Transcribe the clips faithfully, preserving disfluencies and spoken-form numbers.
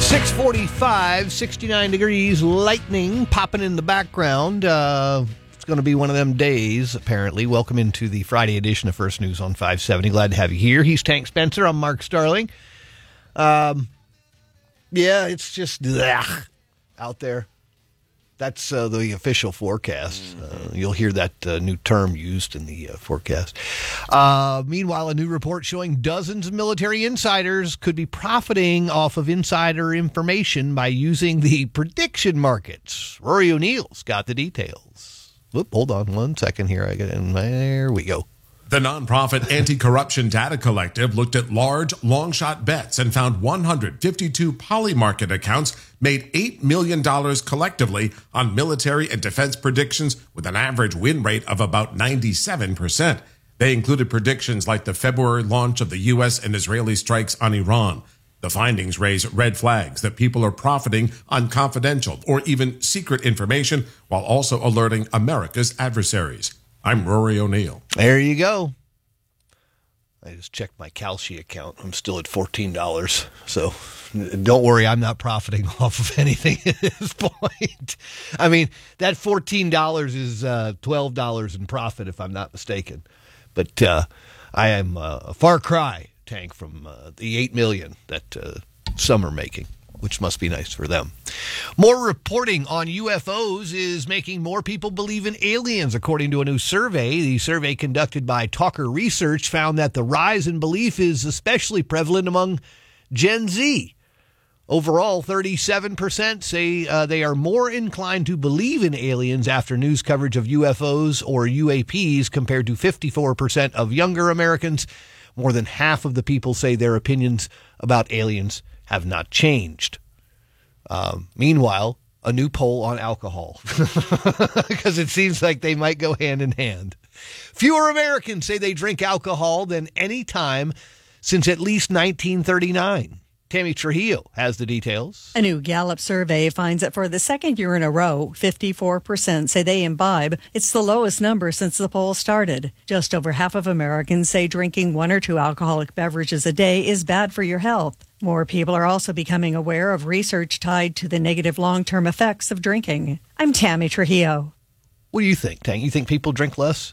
six forty-five, sixty-nine degrees, lightning popping in the background. Uh, it's going to be one of them days, apparently. Welcome into the Friday edition of First News on five seventy. Glad to have you here. He's Tank Spencer. I'm Mark Starling. Um, yeah, it's just ugh, out there. That's uh, the official forecast. Uh, you'll hear that uh, new term used in the uh, forecast. Uh, meanwhile, a new report showing dozens of military insiders could be profiting off of insider information by using the prediction markets. Rory O'Neill's got the details. Whoop, hold on one second here. I get in. There we go. The nonprofit Anti-Corruption Data Collective looked at large, long-shot bets and found one hundred fifty-two Polymarket accounts made eight million dollars collectively on military and defense predictions with an average win rate of about ninety-seven percent. They included predictions like the February launch of the U S and Israeli strikes on Iran. The findings raise red flags that people are profiting on confidential or even secret information while also alerting America's adversaries. I'm Rory O'Neill. There you go. I just checked my Kalshi account. I'm still at fourteen dollars. So don't worry, I'm not profiting off of anything at this point. I mean, that fourteen dollars is uh, twelve dollars in profit, if I'm not mistaken. But uh, I am uh, a far cry, Tank, from uh, the eight million dollars that uh, some are making, which must be nice for them. More reporting on U F Os is making more people believe in aliens, according to a new survey. The survey conducted by Talker Research found that the rise in belief is especially prevalent among Gen Z. Overall, thirty-seven percent say uh, they are more inclined to believe in aliens after news coverage of U F Os or U A Ps compared to fifty-four percent of younger Americans. More than half of the people say their opinions about aliens have not changed. Um, meanwhile, a new poll on alcohol, because it seems like they might go hand in hand. Fewer Americans say they drink alcohol than any time since at least nineteen thirty-nine. Tammy Trujillo has the details. A new Gallup survey finds that for the second year in a row, fifty-four percent say they imbibe. It's the lowest number since the poll started. Just over half of Americans say drinking one or two alcoholic beverages a day is bad for your health. More people are also becoming aware of research tied to the negative long-term effects of drinking. I'm Tammy Trujillo. What do you think, Tank? You think people drink less?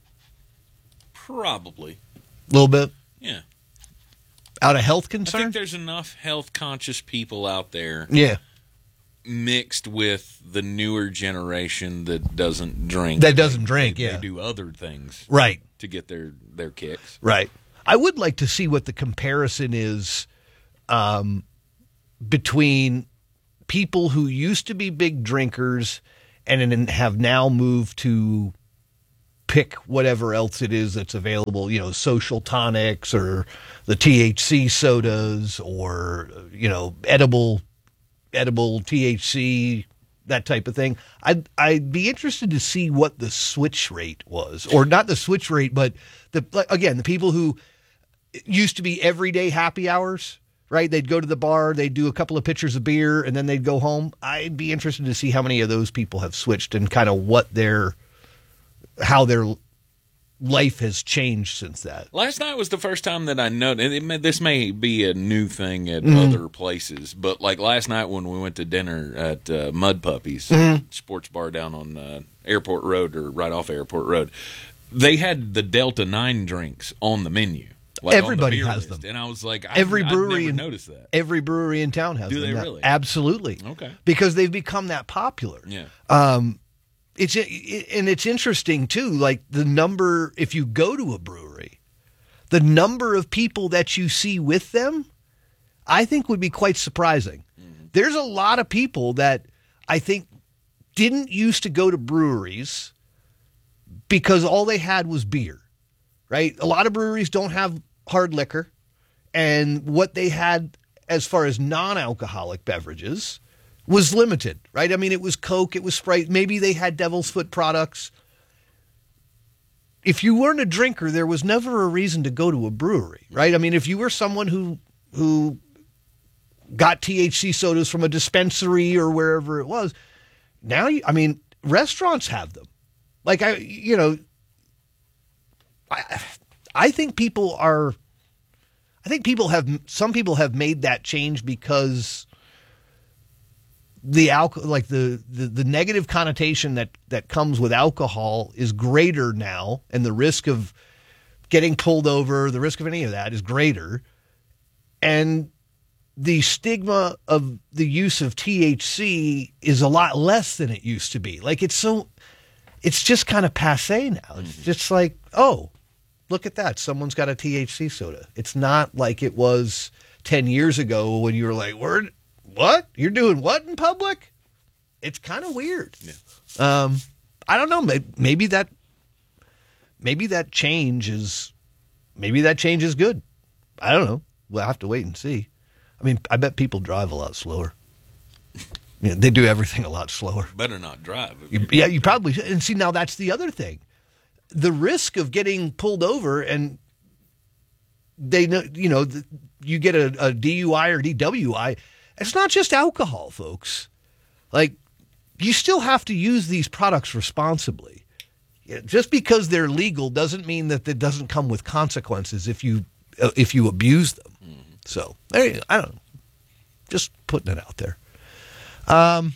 Probably. A little bit? Yeah. Out of health I concern? think there's enough health-conscious people out there. Yeah. Mixed with the newer generation that doesn't drink. That doesn't they, drink, they, yeah. They do other things. Right. To get their, their kicks. Right. I would like to see what the comparison is um, between people who used to be big drinkers and have now moved to pick whatever else it is that's available, you know, social tonics or the T H C sodas or, you know, edible edible T H C, that type of thing. I'd, I'd be interested to see what the switch rate was, or not the switch rate, but the, again, the people who used to be everyday happy hours, right? They'd go to the bar, they'd do a couple of pitchers of beer, and then they'd go home. I'd be interested to see how many of those people have switched and kind of what their, how their life has changed since that. Last night was the first time that I noticed, it may, this may be a new thing at mm-hmm. other places, but like last night when we went to dinner at uh, Mud Puppies, mm-hmm. sports bar down on uh, Airport Road or right off Airport Road, they had the Delta nine drinks on the menu. Like Everybody the has list. them. And I was like, I, every brewery I've never in, noticed that. Every brewery in town has Do them. they now. really? Absolutely. Okay. Because they've become that popular. Yeah. Um, it's and it's interesting too. Like the number, if you go to a brewery, the number of people that you see with them, I think would be quite surprising. Mm-hmm. There's a lot of people that I think didn't used to go to breweries because all they had was beer, right? A lot of breweries don't have hard liquor, and what they had as far as non-alcoholic beverages was limited, right? I mean, it was Coke, it was Sprite, maybe they had Devil's Foot products. If you weren't a drinker, there was never a reason to go to a brewery, right? I mean, if you were someone who who got T H C sodas from a dispensary or wherever it was, now, you, I mean, restaurants have them. Like, I, you know, I, I think people are, I think people have, some people have made that change because the alcohol, like the, the, the negative connotation that, that comes with alcohol is greater now, and the risk of getting pulled over, the risk of any of that is greater. And the stigma of the use of T H C is a lot less than it used to be. Like, it's so, it's just kind of passé now. It's just like, oh, look at that. Someone's got a T H C soda. It's not like it was ten years ago when you were like, word, what? You're doing what in public? It's kind of weird. Yeah. Um, I don't know. Maybe that, maybe that change is, maybe that change is good. I don't know. We'll have to wait and see. I mean, I bet people drive a lot slower. Yeah, they do everything a lot slower. Better not drive. You, yeah, you probably should. And see, now that's the other thing. The risk of getting pulled over and they know, you know, you get a, a D U I or D W I. It's not just alcohol, folks. Like, you still have to use these products responsibly. Just because they're legal doesn't mean that it doesn't come with consequences if you uh, if you abuse them. Mm-hmm. So, there you go. I don't know. Just putting it out there. Um,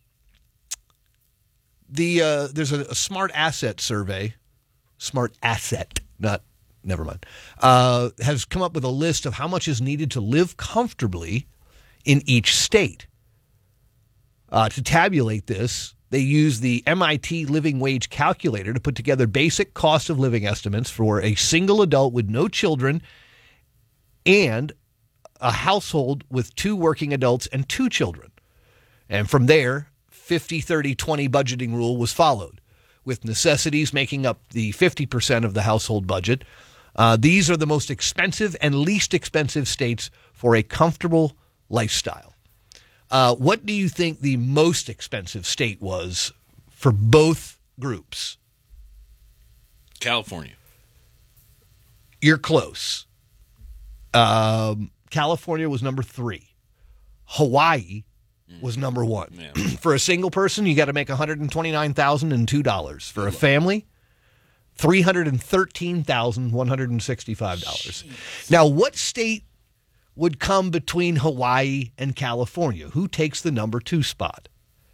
the uh, there's a, a smart asset survey, smart asset, not never mind, uh, has come up with a list of how much is needed to live comfortably in each state. Uh, to tabulate this, they use the M I T Living Wage Calculator to put together basic cost of living estimates for a single adult with no children and a household with two working adults and two children. And from there, fifty thirty twenty budgeting rule was followed, with necessities making up the fifty percent of the household budget. Uh, these are the most expensive and least expensive states for a comfortable lifestyle. Uh, what do you think the most expensive state was for both groups? California. You're close. Um, California was number three. Hawaii was number one. Yeah. For a single person, you got to make one hundred twenty-nine thousand two dollars. For a family, three hundred thirteen thousand one hundred sixty-five dollars. Jeez. Now, what state would come between Hawaii and California? Who takes the number two spot?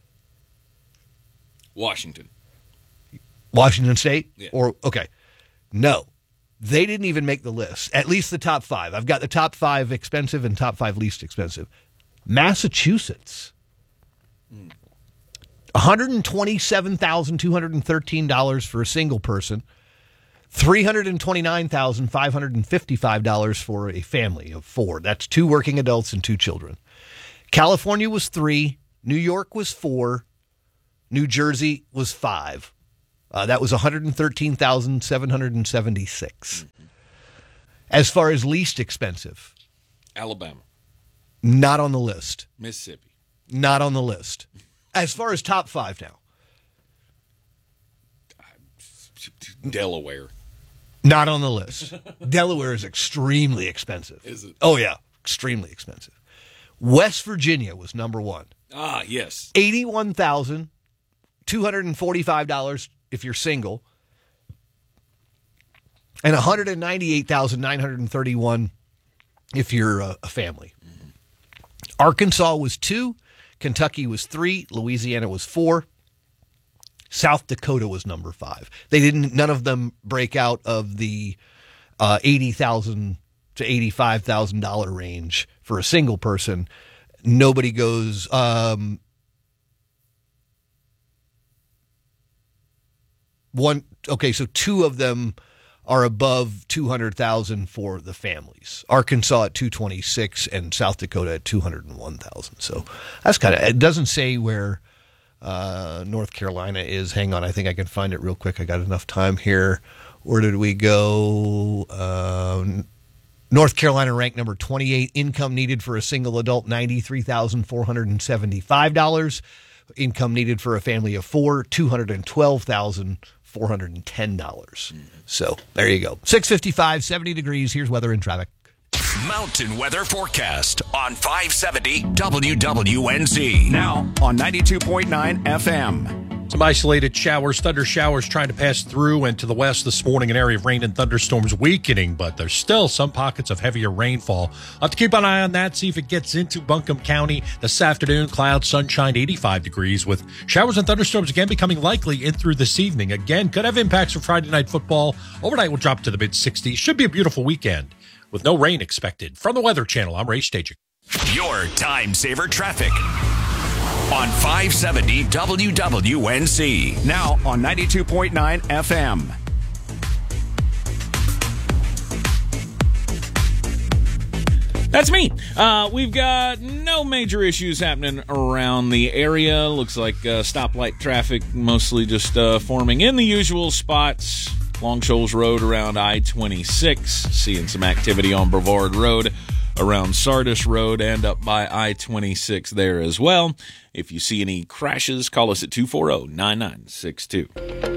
Washington. Washington State? Yeah. Or okay. No. They didn't even make the list. At least the top five. I've got the top five expensive and top five least expensive. Massachusetts. one hundred twenty-seven thousand two hundred thirteen dollars for a single person. three hundred twenty-nine thousand five hundred fifty-five dollars for a family of four. That's two working adults and two children. California was three. New York was four. New Jersey was five. Uh, that was one hundred thirteen thousand seven hundred seventy-six. Mm-hmm. As far as least expensive, Alabama. Not on the list. Mississippi. Not on the list. As far as top five now. Delaware. Not on the list. Delaware is extremely expensive. Is it? Oh, yeah. Extremely expensive. West Virginia was number one. Ah, yes. eighty-one thousand two hundred forty-five dollars if you're single, and one hundred ninety-eight thousand nine hundred thirty-one dollars if you're a, a family. Mm-hmm. Arkansas was two. Kentucky was three. Louisiana was four. South Dakota was number five. They didn't. None of them break out of the uh, eighty thousand to eighty-five thousand dollar range for a single person. Nobody goes. Um, one. Okay, so two of them are above two hundred thousand for the families. Arkansas at two twenty-six and South Dakota at two hundred one thousand. So that's kind of. It doesn't say where. Uh, North Carolina is. Hang on, I think I can find it real quick. I got enough time here. Where did we go? Uh, North Carolina ranked number twenty-eight. Income needed for a single adult, ninety-three thousand four hundred seventy-five dollars. Income needed for a family of four, two hundred twelve thousand four hundred ten dollars. Mm. So there you go. six fifty-five, seventy degrees. Here's weather and traffic. Mountain Weather Forecast on five seventy W W N Z. Now on ninety-two point nine F M. Some isolated showers, thunder showers trying to pass through and to the west this morning. An area of rain and thunderstorms weakening, but there's still some pockets of heavier rainfall. I'll have to keep an eye on that, see if it gets into Buncombe County this afternoon. Clouds, sunshine, eighty-five degrees, with showers and thunderstorms again becoming likely in through this evening. Again, could have impacts for Friday night football. Overnight will drop to the mid-sixties. Should be a beautiful weekend with no rain expected. From the Weather Channel, I'm Ray Stajic. Your time saver traffic on five seventy W W N C. Now on ninety-two point nine F M. That's me. Uh, we've got no major issues happening around the area. Looks like uh, stoplight traffic mostly just uh, forming in the usual spots. Long Shoals Road around I twenty-six. Seeing some activity on Brevard Road around Sardis Road and up by I twenty-six there as well. If you see any crashes, call us at two four zero, nine nine six two.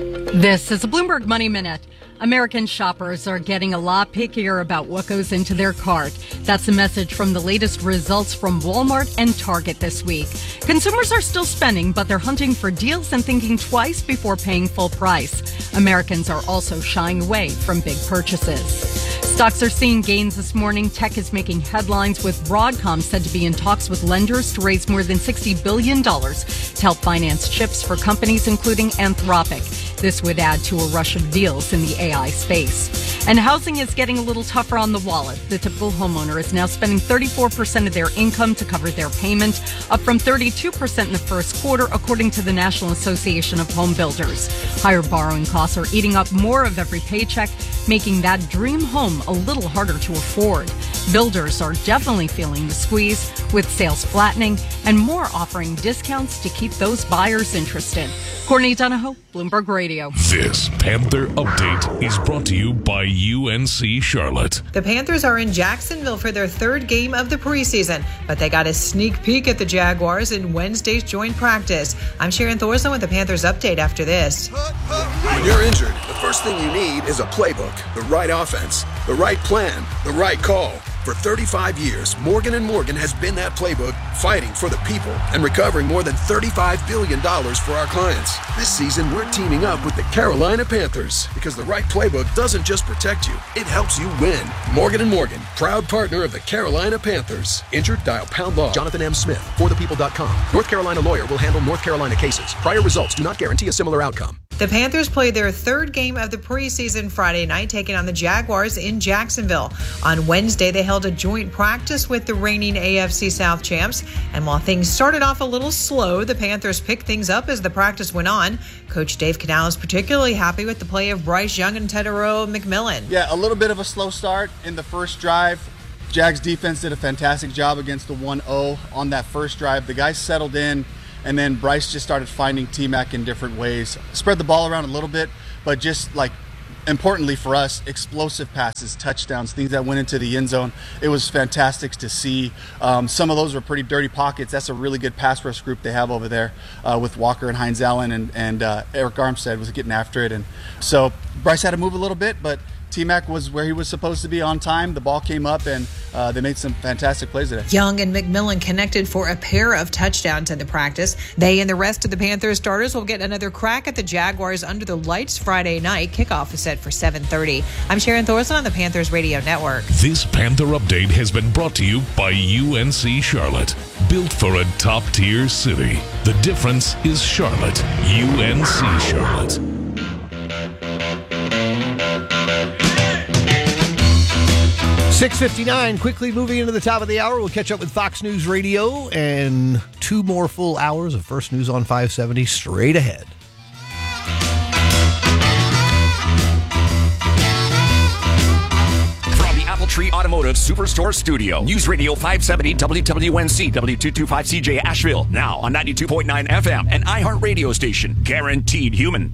This is a Bloomberg Money Minute. American shoppers are getting a lot pickier about what goes into their cart. That's a message from the latest results from Walmart and Target this week. Consumers are still spending, but they're hunting for deals and thinking twice before paying full price. Americans are also shying away from big purchases. Stocks are seeing gains this morning. Tech is making headlines, with Broadcom said to be in talks with lenders to raise more than sixty billion dollars to help finance chips for companies including Anthropic. This would add to a rush of deals in the A I space. And housing is getting a little tougher on the wallet. The typical homeowner is now spending thirty-four percent of their income to cover their payment, up from thirty-two percent in the first quarter, according to the National Association of Home Builders. Higher borrowing costs are eating up more of every paycheck, making that dream home a little harder to afford. Builders are definitely feeling the squeeze, with sales flattening and more offering discounts to keep those buyers interested. Courtney Donahoe, Bloomberg Radio. This Panther Update is brought to you by U N C Charlotte. The Panthers are in Jacksonville for their third game of the preseason, but they got a sneak peek at the Jaguars in Wednesday's joint practice. I'm Sharon Thorson with the Panthers Update after this. When you're injured, the first thing you need is a playbook, the right offense, the right plan, the right call. For thirty-five years, Morgan and Morgan has been that playbook, fighting for the people and recovering more than thirty-five billion dollars for our clients. This season, we're teaming up with the Carolina Panthers, because the right playbook doesn't just protect you, it helps you win. Morgan and Morgan, proud partner of the Carolina Panthers. Injured? Dial pound law. Jonathan M. Smith, for the people dot com. North Carolina lawyer will handle North Carolina cases. Prior results do not guarantee a similar outcome. The Panthers played their third game of the preseason Friday night, taking on the Jaguars in Jacksonville. On Wednesday, they held a joint practice with the reigning A F C South champs. And while things started off a little slow, the Panthers picked things up as the practice went on. Coach Dave Canal is particularly happy with the play of Bryce Young and Tedero McMillan. Yeah, a little bit of a slow start in the first drive. Jags defense did a fantastic job against the one oh on that first drive. The guys settled in. And then Bryce just started finding T-Mac in different ways. Spread the ball around a little bit, but just like, importantly for us, explosive passes, touchdowns, things that went into the end zone. It was fantastic to see. Um, some of those were pretty dirty pockets. That's a really good pass rush group they have over there uh, with Walker and Hines Allen, and, and uh, Eric Armstead was getting after it. And so Bryce had to move a little bit, but T-Mac was where he was supposed to be on time. The ball came up, and uh, they made some fantastic plays today. Young and McMillan connected for a pair of touchdowns in the practice. They and the rest of the Panthers starters will get another crack at the Jaguars under the lights Friday night. Kickoff is set for seven thirty. I'm Sharon Thorson on the Panthers Radio Network. This Panther Update has been brought to you by U N C Charlotte. Built for a top-tier city. The difference is Charlotte. U N C Charlotte. six fifty-nine, quickly moving into the top of the hour. We'll catch up with Fox News Radio and two more full hours of First News on five seventy straight ahead. From the Appletree Automotive Superstore Studio, News Radio five seventy W W N C, W two twenty-five C J Asheville, now on ninety-two point nine F M, and iHeart Radio station, guaranteed human.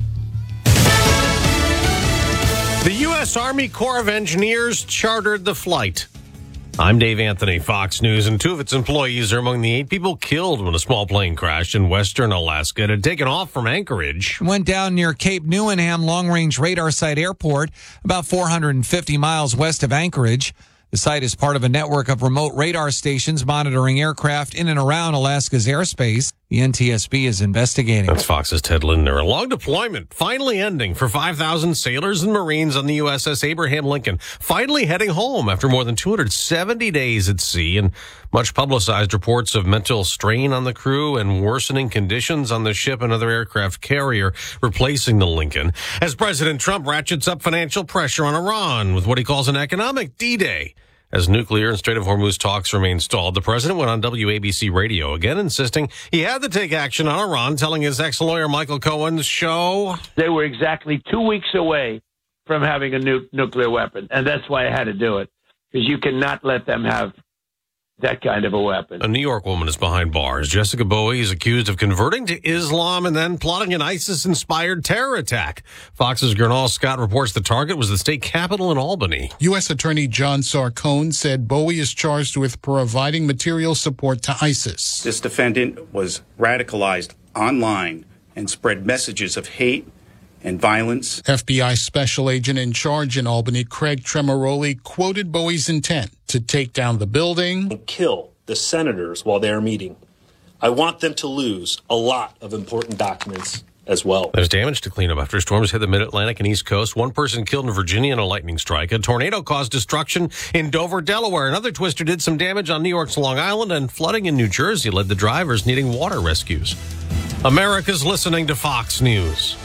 The U S Army Corps of Engineers chartered the flight. I'm Dave Anthony, Fox News, and two of its employees are among the eight people killed when a small plane crashed in western Alaska. It had taken off from Anchorage. Went down near Cape Newenham Long-Range Radar Site Airport, about four hundred fifty miles west of Anchorage. The site is part of a network of remote radar stations monitoring aircraft in and around Alaska's airspace. The N T S B is investigating. That's Fox's Ted Lindner. A long deployment finally ending for five thousand sailors and Marines on the U S S Abraham Lincoln, finally heading home after more than two hundred seventy days at sea, and much publicized reports of mental strain on the crew and worsening conditions on the ship and other aircraft carrier replacing the Lincoln, as President Trump ratchets up financial pressure on Iran with what he calls an economic D-Day. As nuclear and Strait of Hormuz talks remain stalled, the president went on W A B C radio again, insisting he had to take action on Iran, telling his ex-lawyer Michael Cohen's show, "They were exactly two weeks away from having a nu- nuclear weapon, and that's why I had to do it, because you cannot let them have that kind of a weapon." A New York woman is behind bars. Jessica Bowie is accused of converting to Islam and then plotting an ISIS-inspired terror attack. Fox's Gernal Scott reports the target was the state capitol in Albany. U S Attorney John Sarcone said Bowie is charged with providing material support to ISIS. This defendant was radicalized online and spread messages of hate and violence. F B I special agent in charge in Albany, Craig Tremoroli, quoted Bowie's intent to take down the building and kill the senators while they are meeting. I want them to lose a lot of important documents as well. There's damage to clean up after storms hit the mid-Atlantic and East Coast. One person killed in Virginia in a lightning strike. A tornado caused destruction in Dover, Delaware. Another twister did some damage on New York's Long Island, and flooding in New Jersey led to drivers needing water rescues. America's listening to Fox News.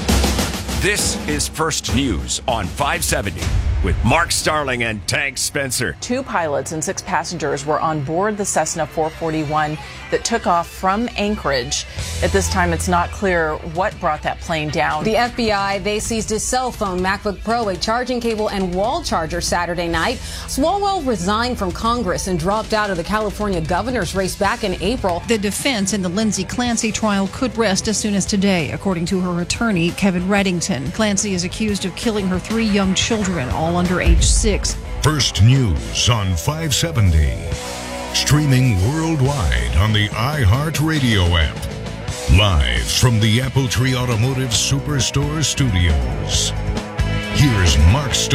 This is First News on five seventy with Mark Starling and Tank Spencer. Two pilots and six passengers were on board the Cessna four forty-one that took off from Anchorage. At this time, it's not clear what brought that plane down. The F B I, they seized his cell phone, MacBook Pro, a charging cable, and wall charger Saturday night. Swalwell resigned from Congress and dropped out of the California governor's race back in April. The defense in the Lindsay Clancy trial could rest as soon as today, according to her attorney, Kevin Reddington. Clancy is accused of killing her three young children, all under age six. First News on five seventy. Streaming worldwide on the iHeartRadio app. Live from the Appletree Automotive Superstore studios. Here's Mark Starling.